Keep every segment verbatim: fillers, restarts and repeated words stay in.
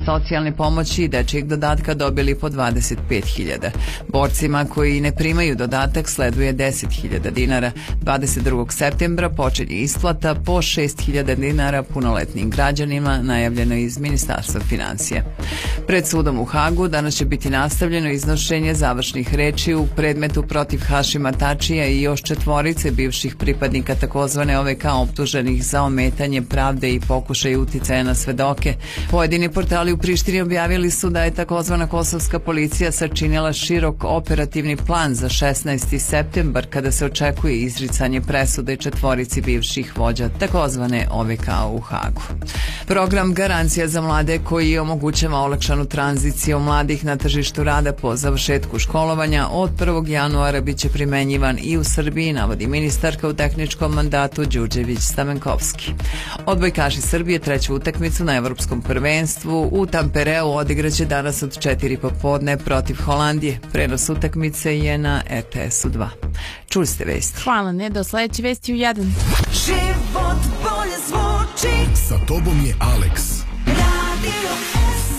socijalne pomoći i dečijeg dodatka dobili po dvadeset pet hiljada. Borcima koji ne primaju dodatak sleduje deset hiljada dinara. dvadeset drugog septembra počinje isplata po šest hiljada dinara punoletnim građanima, najavljeno iz Ministarstva financija. Pred sudom u Hagu danas će biti nastavljeno iznošenje završnih reči u predmetu protiv Hašima Tačija i još četvorice bivših pripadnika takozvane O V K optuženih za ometanje pravde i pokušaj uticaja na svedoke. Pojedini portali u Prištini objavili su da je takozvana kosovska policija sačinila širok operativni plan za šesnaesti septembar kada se očekuje izricanje presude četvorici bivših vođa takozvane O V K u Hagu. Program Garancija za mlade koji omogućava olakšanu tranziciju mladih na tržištu rada po završetku školovanja od prvog januara biće primenjivan i u Srbiji, navodi ministarka u tehničkom mandatu Đurđević Stamenkovski. Odbojkaši Srbije treću utakmicu na evropskom prvenstvu u Tampereu odigraće danas od četiri popodne protiv Holandije. Prenos utakmice je na R T S-u dva. Čuli ste vesti. Hvala, Nedo. Sledeći vesti u jedan. Život bolje zvuči. Sa tobom je Alex. Radio S.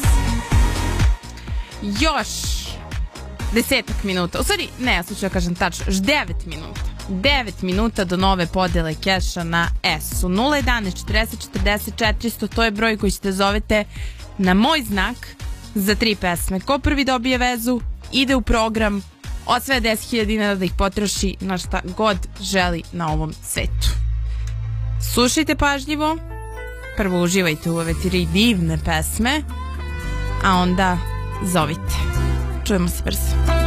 Još desetak minuta. U stvari, ne, ja slučaju kažem tačno, još devet minuta. devet minuta do nove podele keša na S-u. nula jedanaest četrdeset četrdeset četiristo, to je broj koji ćete zovete na moj znak za tri pesme. Ko prvi dobije vezu, ide u program, osvaja deset hiljada dinara da ih potroši na šta god želi na ovom svetu. Slušajte pažljivo, prvo uživajte u ove tri divne pesme, a onda zovite. Čujemo se brzo.